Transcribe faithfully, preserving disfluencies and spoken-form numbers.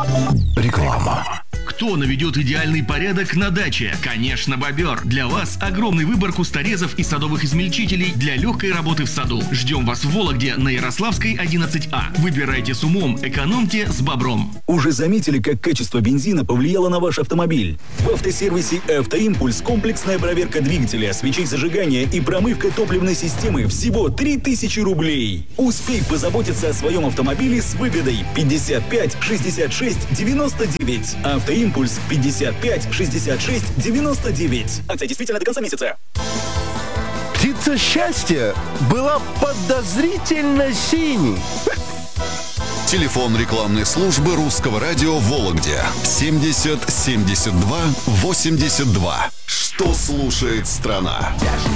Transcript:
Реклама. Кто наведет идеальный порядок на даче? Конечно, Бобер. Для вас огромный выбор кусторезов и садовых измельчителей для легкой работы в саду. Ждем вас в Вологде на Ярославской одиннадцать А. Выбирайте с умом, экономьте с Бобром. Уже заметили, как качество бензина повлияло на ваш автомобиль? В автосервисе «Автоимпульс» комплексная проверка двигателя, свечей зажигания и промывка топливной системы всего три тысячи рублей. Успей позаботиться о своем автомобиле с выгодой пятьдесят пять шестьдесят шесть девяносто девять. «Автоимпульс» пятьдесят пять шестьдесят шесть девяносто девять. Акция действительно до конца месяца. Птица счастья была подозрительно синей. Телефон рекламной службы Русского радио в Вологде семьдесят семьдесят два восемьдесят два. Что слушает страна?